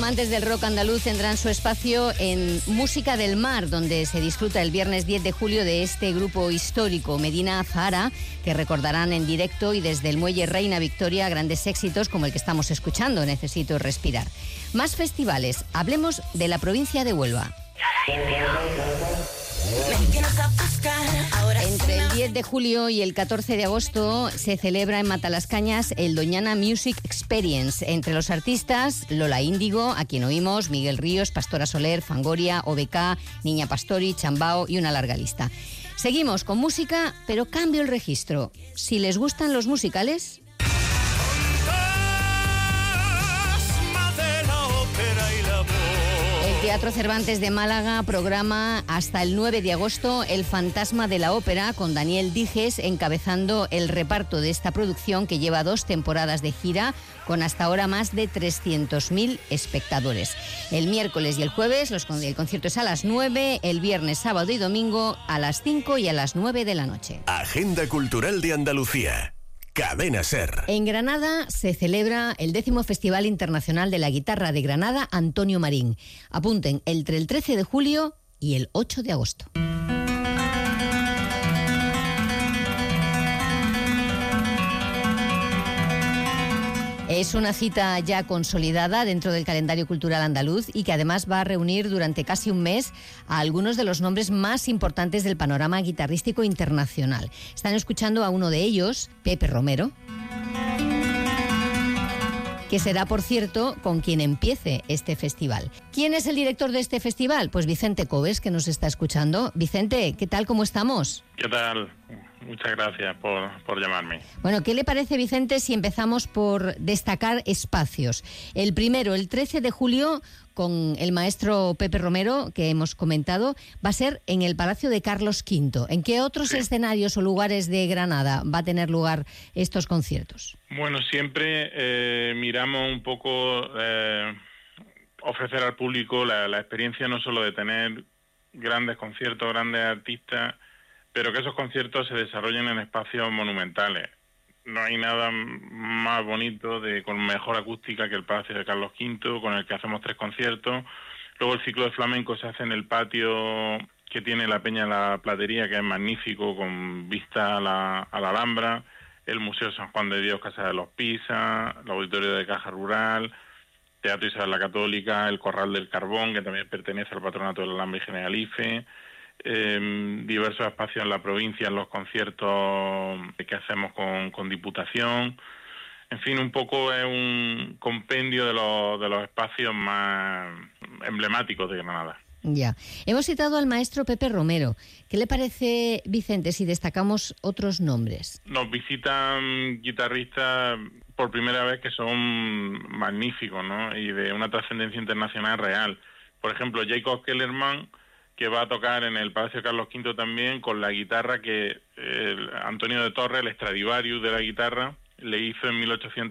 amantes del rock andaluz tendrán su espacio en Música del Mar, donde se disfruta el viernes 10 de julio de este grupo histórico, Medina Zahara, que recordarán en directo y desde el Muelle Reina Victoria grandes éxitos como el que estamos escuchando, Necesito respirar. Más festivales, hablemos de la provincia de Huelva. Entre el 10 de julio y el 14 de agosto se celebra en Matalascañas el Doñana Music Experience. Entre los artistas, Lola Índigo, a quien oímos, Miguel Ríos, Pastora Soler, Fangoria, OBK, Niña Pastori, Chambao y una larga lista. Seguimos con música, pero cambio el registro. Si les gustan los musicales... El Teatro Cervantes de Málaga programa hasta el 9 de agosto El Fantasma de la Ópera, con Daniel Dijes encabezando el reparto de esta producción que lleva 2 temporadas de gira con hasta ahora más de 300.000 espectadores. El miércoles y el jueves el concierto es a las 9, el viernes, sábado y domingo a las 5 y a las 9 de la noche. Agenda Cultural de Andalucía. Cadena SER. En Granada se celebra el 10º Festival Internacional de la Guitarra de Granada Antonio Marín. Apunten, entre el 13 de julio y el 8 de agosto. Es una cita ya consolidada dentro del calendario cultural andaluz y que además va a reunir durante casi un mes a algunos de los nombres más importantes del panorama guitarrístico internacional. Están escuchando a uno de ellos, Pepe Romero, que será, por cierto, con quien empiece este festival. ¿Quién es el director de este festival? Pues Vicente Coves, que nos está escuchando. Vicente, ¿qué tal? ¿Cómo estamos? ¿Qué tal? Muchas gracias por llamarme. Bueno, ¿qué le parece, Vicente, si empezamos por destacar espacios? El primero, el 13 de julio, con el maestro Pepe Romero, que hemos comentado, va a ser en el Palacio de Carlos V. ¿En qué otros escenarios o lugares de Granada va a tener lugar estos conciertos? Bueno, siempre miramos un poco ofrecer al público la experiencia no solo de tener grandes conciertos, grandes artistas, pero que esos conciertos se desarrollen en espacios monumentales. No hay nada más bonito con mejor acústica que el Palacio de Carlos V, con el que hacemos 3 conciertos. Luego el ciclo de flamenco se hace en el patio que tiene la Peña de la Platería, que es magnífico, con vista a la Alhambra, el Museo San Juan de Dios, Casa de los Pisa, el Auditorio de Caja Rural, Teatro Isabel la Católica, el Corral del Carbón, que también pertenece al Patronato de la Alhambra y Generalife, diversos espacios en la provincia, en los conciertos que hacemos con Diputación. En fin, un poco es un compendio de los espacios más emblemáticos de Granada. Ya. Hemos citado al maestro Pepe Romero. ¿Qué le parece, Vicente, si destacamos otros nombres? Nos visitan guitarristas por primera vez que son magníficos, ¿no? Y de una trascendencia internacional real. Por ejemplo, Jacob Kellerman, que va a tocar en el Palacio Carlos V también con la guitarra que Antonio de Torres, el Stradivarius de la guitarra, le hizo en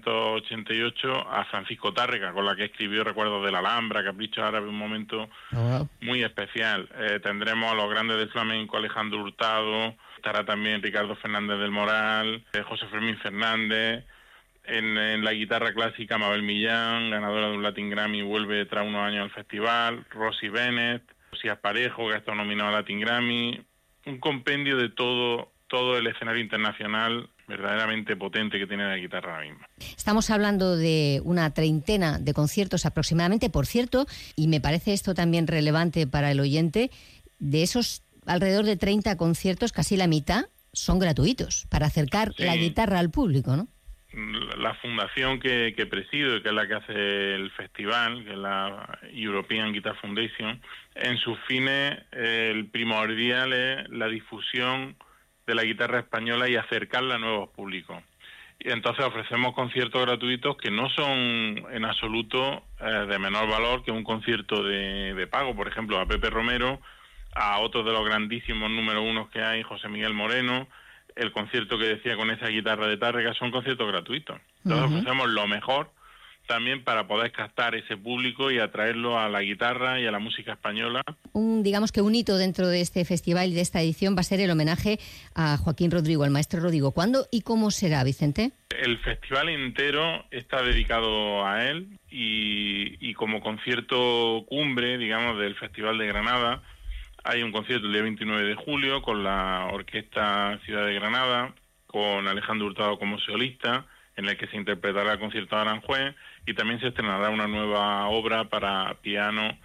1888 a Francisco Tárrega, con la que escribió Recuerdos de la Alhambra, Caprichos Árabes, un momento muy especial. Tendremos a los grandes del flamenco, Alejandro Hurtado, estará también Ricardo Fernández del Moral, José Fermín Fernández. En la guitarra clásica, Mabel Millán, ganadora de un Latin Grammy, vuelve tras unos años al festival, Rosy Bennett, Josías Parejo, que ha estado nominado al Latin Grammy. Un compendio de todo el escenario internacional verdaderamente potente que tiene la guitarra ahora mismo. Estamos hablando de una treintena de conciertos aproximadamente, por cierto, y me parece esto también relevante para el oyente, de esos alrededor de 30 conciertos, casi la mitad son gratuitos, para acercar la guitarra al público, ¿no? La fundación que presido, que es la que hace el festival, que es la European Guitar Foundation, en sus fines el primordial es la difusión de la guitarra española y acercarla a nuevos públicos. Y entonces ofrecemos conciertos gratuitos que no son en absoluto de menor valor que un concierto de pago. Por ejemplo, a Pepe Romero, a otros de los grandísimos número unos que hay, José Miguel Moreno, el concierto que decía con esa guitarra de Tárrega, son conciertos gratuitos. Entonces ofrecemos lo mejor también para poder captar ese público y atraerlo a la guitarra y a la música española. Digamos que un hito dentro de este festival y de esta edición va a ser el homenaje a Joaquín Rodrigo, al maestro Rodrigo. ¿Cuándo y cómo será, Vicente? El festival entero está dedicado a él y como concierto cumbre, digamos, del Festival de Granada, hay un concierto el día 29 de julio con la Orquesta Ciudad de Granada, con Alejandro Hurtado como solista, en el que se interpretará el concierto de Aranjuez, y también se estrenará una nueva obra para piano,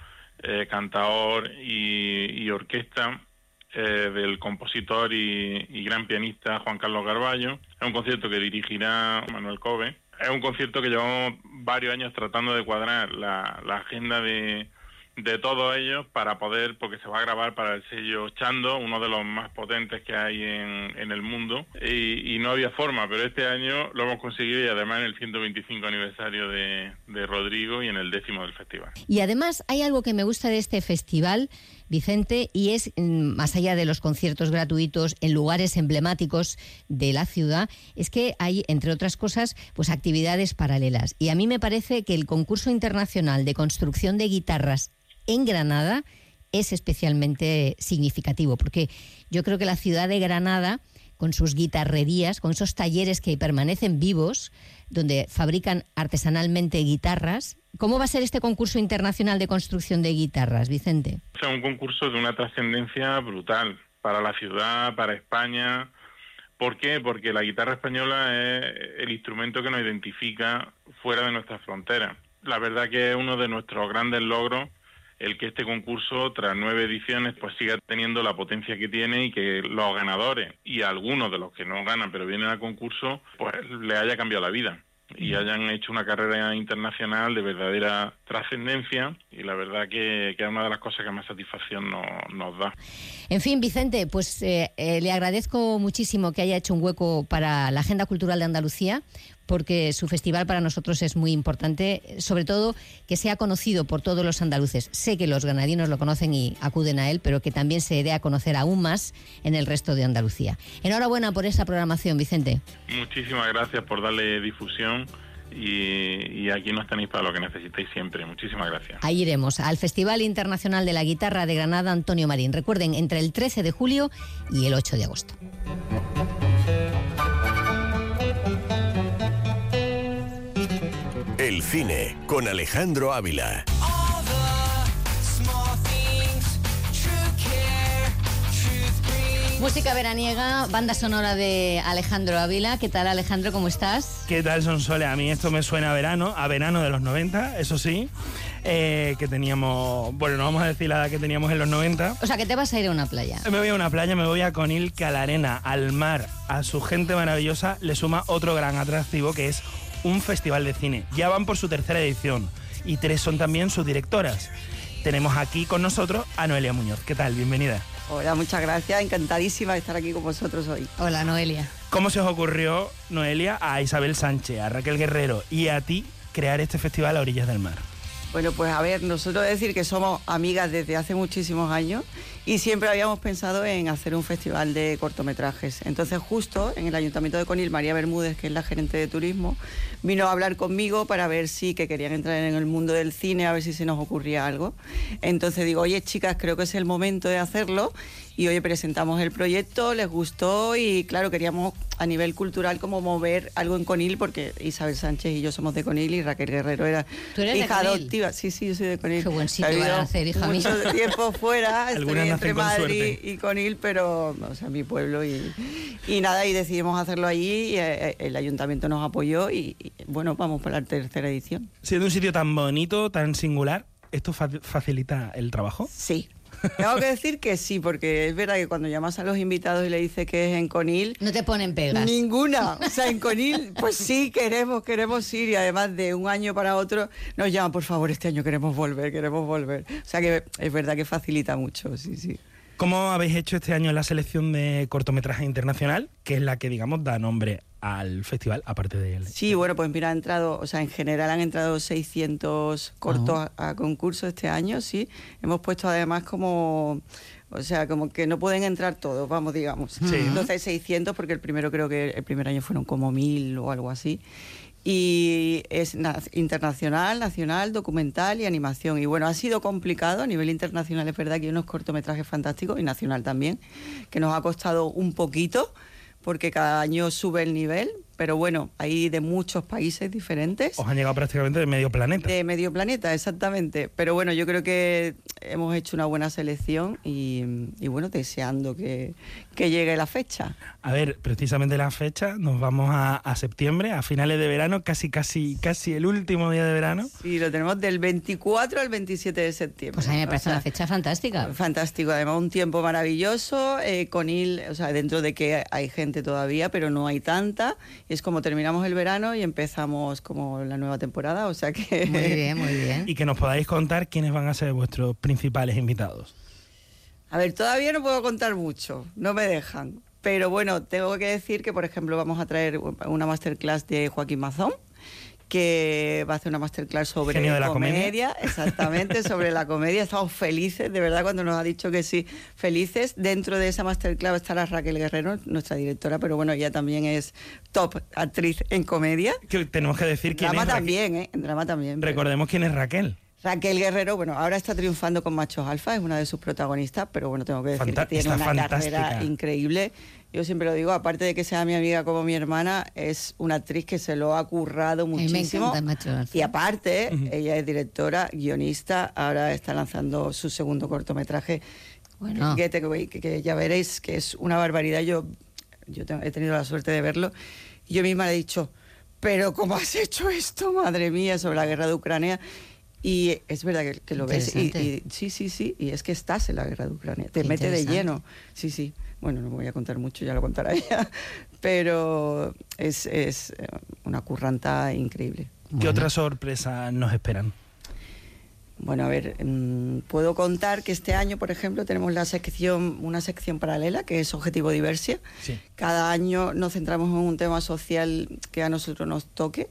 cantaor y orquesta del compositor y gran pianista Juan Carlos Garballo. Es un concierto que dirigirá Manuel Cove. Es un concierto que llevamos varios años tratando de cuadrar la agenda de todos ellos para poder, porque se va a grabar para el sello Chando, uno de los más potentes que hay en el mundo, y no había forma, pero este año lo hemos conseguido, y además en el 125 aniversario de Rodrigo y en el 10º del festival. Y además hay algo que me gusta de este festival, Vicente, y es, más allá de los conciertos gratuitos en lugares emblemáticos de la ciudad, es que hay, entre otras cosas, pues actividades paralelas. Y a mí me parece que el concurso internacional de construcción de guitarras en Granada es especialmente significativo, porque yo creo que la ciudad de Granada, con sus guitarrerías, con esos talleres que permanecen vivos, donde fabrican artesanalmente guitarras. ¿Cómo va a ser este concurso internacional de construcción de guitarras, Vicente? Es un concurso de una trascendencia brutal para la ciudad, para España. ¿Por qué? Porque la guitarra española es el instrumento que nos identifica fuera de nuestras fronteras. La verdad que es uno de nuestros grandes logros el que este concurso, tras 9 ediciones, pues siga teniendo la potencia que tiene, y que los ganadores y algunos de los que no ganan pero vienen al concurso, pues les haya cambiado la vida y hayan hecho una carrera internacional de verdadera trascendencia, y la verdad que es una de las cosas que más satisfacción nos da. En fin, Vicente, pues le agradezco muchísimo que haya hecho un hueco para la Agenda Cultural de Andalucía, porque su festival para nosotros es muy importante, sobre todo que sea conocido por todos los andaluces. Sé que los granadinos lo conocen y acuden a él, pero que también se dé a conocer aún más en el resto de Andalucía. Enhorabuena por esa programación, Vicente. Muchísimas gracias por darle difusión, y aquí nos tenéis para lo que necesitéis siempre. Muchísimas gracias. Ahí iremos, al Festival Internacional de la Guitarra de Granada Antonio Marín. Recuerden, entre el 13 de julio y el 8 de agosto. El cine con Alejandro Ávila. Música veraniega, banda sonora de Alejandro Ávila. ¿Qué tal, Alejandro? ¿Cómo estás? ¿Qué tal, Sonsoles? A mí esto me suena a verano de los 90, eso sí. Que teníamos, bueno, no vamos a decir la edad que teníamos en los 90. O sea, que te vas a ir a una playa. Me voy a una playa, me voy a Conil, que a la arena, al mar, a su gente maravillosa, le suma otro gran atractivo, que es un festival de cine. Ya van por su 3ª edición y 3 son también sus directoras. Tenemos aquí con nosotros a Noelia Muñoz. ¿Qué tal? Bienvenida. Hola, muchas gracias. Encantadísima de estar aquí con vosotros hoy. Hola, Noelia. ¿Cómo se os ocurrió, Noelia, a Isabel Sánchez, a Raquel Guerrero y a ti crear este festival a orillas del mar? Bueno, pues a ver, nosotros decir que somos amigas desde hace muchísimos años y siempre habíamos pensado en hacer un festival de cortometrajes. Entonces, justo en el Ayuntamiento de Conil, María Bermúdez, que es la gerente de turismo, vino a hablar conmigo para ver si que querían entrar en el mundo del cine, a ver si se nos ocurría algo. Entonces digo, oye, chicas, creo que es el momento de hacerlo. Y oye, presentamos el proyecto, les gustó y claro, queríamos a nivel cultural como mover algo en Conil, porque Isabel Sánchez y yo somos de Conil y Raquel Guerrero era hija adoptiva. Sí, yo soy de Conil. Qué buen sitio van a hacer, hija mía. Mucho tiempo fuera, estoy entre Madrid suerte. y Conil, pero, o sea, mi pueblo y nada, y decidimos hacerlo allí y el ayuntamiento nos apoyó y bueno, vamos para la 3ª edición. Siendo un sitio tan bonito, tan singular, ¿esto facilita el trabajo? Sí. Tengo que decir que sí, porque es verdad que cuando llamas a los invitados y le dices que es en Conil... No te ponen pegas. Ninguna. O sea, en Conil, pues sí, queremos ir, y además de un año para otro nos llaman, por favor, este año queremos volver. O sea que es verdad que facilita mucho, sí. ¿Cómo habéis hecho este año la selección de cortometraje internacional, que es la que, digamos, da nombre al festival, aparte de él? Sí, bueno, pues mira, en general han entrado 600 cortos a concurso este año, sí. Hemos puesto además como que no pueden entrar todos, vamos, digamos. Sí. Entonces 600, porque el primer año fueron como 1000 o algo así. y es internacional, nacional, documental y animación. Y bueno, ha sido complicado a nivel internacional, es verdad que hay unos cortometrajes fantásticos, y nacional también, que nos ha costado un poquito, porque cada año sube el nivel, pero bueno, hay de muchos países diferentes. Os han llegado prácticamente de medio planeta. De medio planeta, exactamente. Pero bueno, yo creo que hemos hecho una buena selección y bueno, deseando que llegue la fecha. A ver, precisamente la fecha, nos vamos a septiembre, a finales de verano, casi el último día de verano. Sí, lo tenemos del 24 al 27 de septiembre. Pues a mí me parece una fecha fantástica. Fantástico, además un tiempo maravilloso, Conil, o sea, dentro de que hay gente todavía, pero no hay tanta. Es como terminamos el verano y empezamos como la nueva temporada, o sea que... Muy bien, muy bien. Y que nos podáis contar quiénes van a ser vuestros principales invitados. A ver, todavía no puedo contar mucho, no me dejan. Pero bueno, tengo que decir que, por ejemplo, vamos a traer una masterclass de Joaquín Mazón, que va a hacer una masterclass sobre Genio de la comedia. Exactamente, sobre la comedia. Estamos felices, de verdad, cuando nos ha dicho que sí, felices. Dentro de esa masterclass estará Raquel Guerrero, nuestra directora, pero bueno, ella también es top actriz en comedia. Que tenemos que decir quién drama es también, en drama también. Recordemos quién es Raquel. Raquel Guerrero, bueno, ahora está triunfando con Machos Alfa, es una de sus protagonistas, pero bueno, tengo que decir que tiene una carrera increíble. Yo siempre lo digo, aparte de que sea mi amiga como mi hermana, es una actriz que se lo ha currado muchísimo. Me encanta Machos Alfa. Y aparte, ella es directora, guionista, ahora está lanzando su segundo cortometraje, Bueno. Getaway, que ya veréis que es una barbaridad. Yo he tenido la suerte de verlo, y yo misma le he dicho, pero ¿cómo has hecho esto, madre mía, sobre la guerra de Ucrania? Y es verdad que lo ves y sí, y es que estás en la guerra de Ucrania, te mete de lleno, sí. Bueno, no me voy a contar mucho, ya lo contará ella, pero es una curranta increíble. ¿Qué otras sorpresas nos esperan? Bueno, a ver, puedo contar que este año, por ejemplo, tenemos una sección paralela que es Objetivo Diversia. Sí. Cada año nos centramos en un tema social que a nosotros nos toque.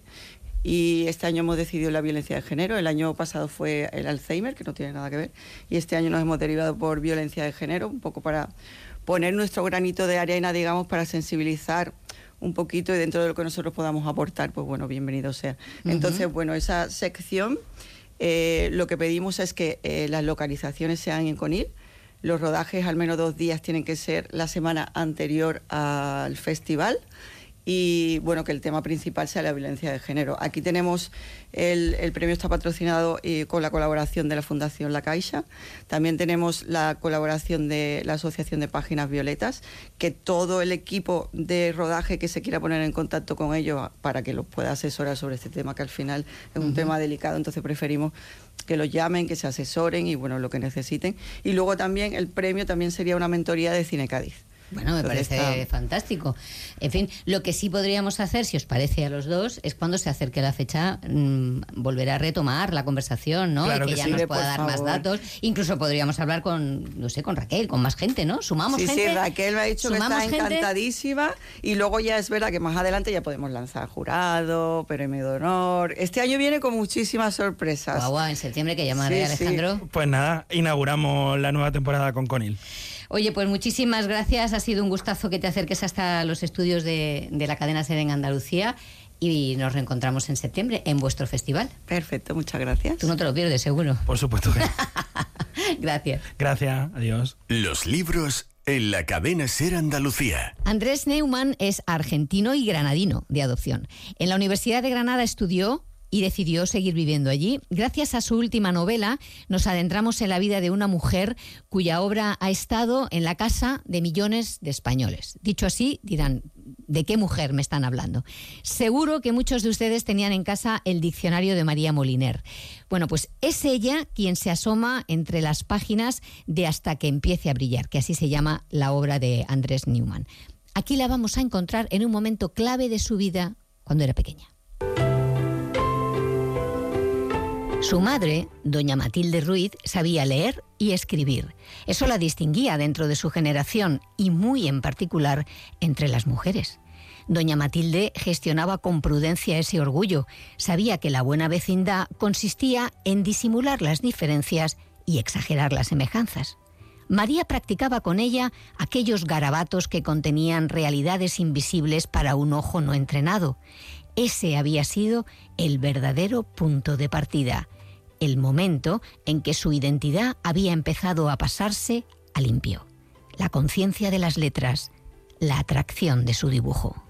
Y este año hemos decidido la violencia de género. El año pasado fue el Alzheimer, que no tiene nada que ver. Y este año nos hemos derivado por violencia de género, un poco para poner nuestro granito de arena, digamos, para sensibilizar un poquito, y dentro de lo que nosotros podamos aportar, pues bueno, bienvenido sea. Entonces, bueno, esa sección, lo que pedimos es que las localizaciones sean en Conil. Los rodajes, al menos 2 días, tienen que ser la semana anterior al festival. Y bueno, que el tema principal sea la violencia de género. Aquí tenemos, el premio está patrocinado con la colaboración de la Fundación La Caixa. También tenemos la colaboración de la Asociación de Páginas Violetas, que todo el equipo de rodaje que se quiera poner en contacto con ellos para que los pueda asesorar sobre este tema, que al final es un tema delicado, entonces preferimos que los llamen, que se asesoren y bueno, lo que necesiten. Y luego también el premio también sería una mentoría de Cine Cádiz. Bueno, me parece fantástico. En fin, lo que sí podríamos hacer, si os parece a los dos, es cuando se acerque la fecha, volver a retomar la conversación, ¿no? Claro y que ya sí, nos pueda dar favor. más datos. Incluso podríamos hablar con Raquel, con más gente, ¿no? Sumamos gente. Sí, Raquel me ha dicho que está gente. encantadísima, y luego ya es verdad que más adelante ya podemos lanzar jurado, premio de honor. Este año viene con muchísimas sorpresas. Guau, en septiembre, que llamaré Sí, Alejandro. Pues nada, inauguramos la nueva temporada con Conil. Oye, pues muchísimas gracias. Ha sido un gustazo que te acerques hasta los estudios de la cadena SER en Andalucía, y nos reencontramos en septiembre en vuestro festival. Perfecto, muchas gracias. Tú no te lo pierdes, seguro. Por supuesto que. Gracias. Gracias, adiós. Los libros en la cadena SER Andalucía. Andrés Neumann es argentino y granadino de adopción. En la Universidad de Granada estudió y decidió seguir viviendo allí. Gracias a su última novela, nos adentramos en la vida de una mujer cuya obra ha estado en la casa de millones de españoles. Dicho así, dirán, ¿de qué mujer me están hablando? Seguro que muchos de ustedes tenían en casa el diccionario de María Moliner. Bueno, pues es ella quien se asoma entre las páginas de Hasta que empiece a brillar, que así se llama la obra de Andrés Neumann. Aquí la vamos a encontrar en un momento clave de su vida cuando era pequeña. Su madre, doña Matilde Ruiz, sabía leer y escribir. Eso la distinguía dentro de su generación y muy en particular entre las mujeres. Doña Matilde gestionaba con prudencia ese orgullo. Sabía que la buena vecindad consistía en disimular las diferencias y exagerar las semejanzas. María practicaba con ella aquellos garabatos que contenían realidades invisibles para un ojo no entrenado. ese había sido el verdadero punto de partida, el momento en que su identidad había empezado a pasarse a limpio. La conciencia de las letras, la atracción de su dibujo.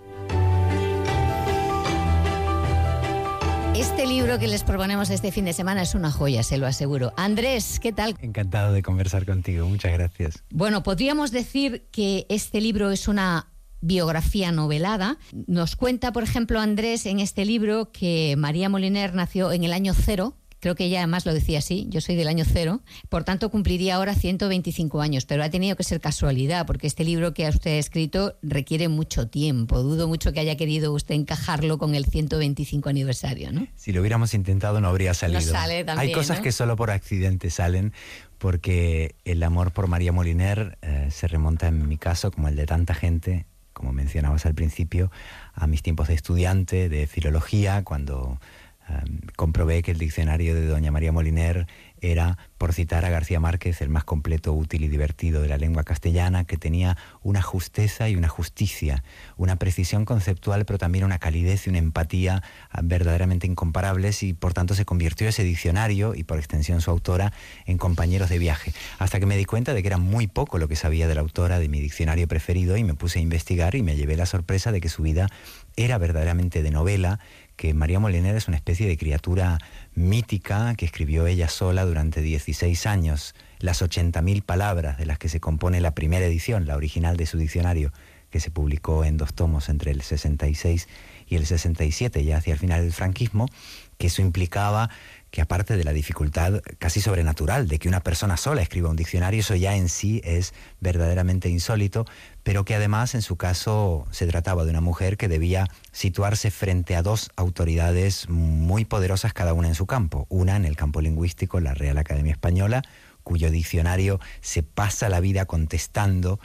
Este libro que les proponemos este fin de semana es una joya, se lo aseguro. Andrés, ¿qué tal? Encantado de conversar contigo, muchas gracias. Bueno, podríamos decir que este libro es una biografía novelada. Nos cuenta, por ejemplo, Andrés en este libro que María Moliner nació en el año 0. Creo que ella además lo decía así, yo soy del año 0, por tanto cumpliría ahora 125 años, pero ha tenido que ser casualidad, porque este libro que usted ha escrito requiere mucho tiempo. Dudo mucho que haya querido usted encajarlo con el 125 aniversario, ¿no? Si lo hubiéramos intentado no habría salido. No sale también, hay cosas, ¿no?, que solo por accidente salen, porque el amor por María Moliner se remonta, en mi caso, como el de tanta gente, como mencionabas al principio, a mis tiempos de estudiante de filología, cuando comprobé que el diccionario de doña María Moliner era, por citar a García Márquez, el más completo, útil y divertido de la lengua castellana, que tenía una justeza y una justicia, una precisión conceptual, pero también una calidez y una empatía verdaderamente incomparables, y por tanto se convirtió ese diccionario, y por extensión su autora, en compañeros de viaje, hasta que me di cuenta de que era muy poco lo que sabía de la autora de mi diccionario preferido, y me puse a investigar y me llevé la sorpresa de que su vida era verdaderamente de novela, que María Moliner es una especie de criatura mítica que escribió ella sola durante 16 años, las 80.000 palabras de las que se compone la primera edición, la original de su diccionario, que se publicó en 2 tomos entre el 66 y el 67, ya hacia el final del franquismo, que eso implicaba que, aparte de la dificultad casi sobrenatural de que una persona sola escriba un diccionario, eso ya en sí es verdaderamente insólito, pero que además en su caso se trataba de una mujer que debía situarse frente a 2 autoridades muy poderosas, cada una en su campo. Una en el campo lingüístico, la Real Academia Española, cuyo diccionario se pasa la vida contestando,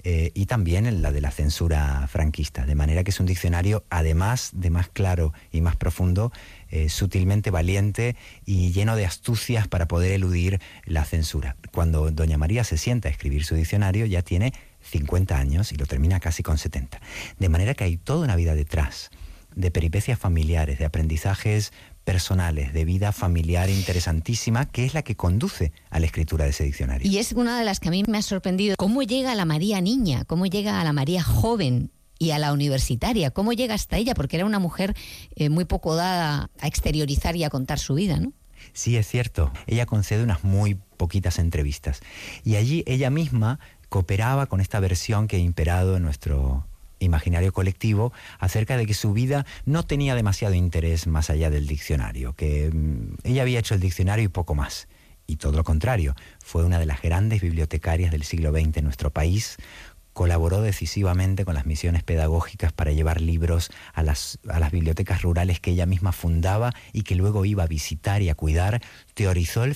y también en la de la censura franquista, de manera que es un diccionario, además de más claro y más profundo, sutilmente valiente y lleno de astucias para poder eludir la censura. Cuando doña María se sienta a escribir su diccionario, ya tiene 50 años y lo termina casi con 70. De manera que hay toda una vida detrás, de peripecias familiares, de aprendizajes personales, de vida familiar interesantísima, que es la que conduce a la escritura de ese diccionario. Y es una de las que a mí me ha sorprendido. ¿Cómo llega a la María niña? ¿Cómo llega a la María joven y a la universitaria? ¿Cómo llega hasta ella? Porque era una mujer muy poco dada a exteriorizar y a contar su vida, ¿no? Sí, es cierto. Ella concede unas muy poquitas entrevistas. Y allí ella misma cooperaba con esta versión que ha imperado en nuestro imaginario colectivo acerca de que su vida no tenía demasiado interés más allá del diccionario, que ella había hecho el diccionario y poco más. Y todo lo contrario, fue una de las grandes bibliotecarias del siglo XX en nuestro país, colaboró decisivamente con las misiones pedagógicas para llevar libros a las bibliotecas rurales que ella misma fundaba y que luego iba a visitar y a cuidar, teorizó el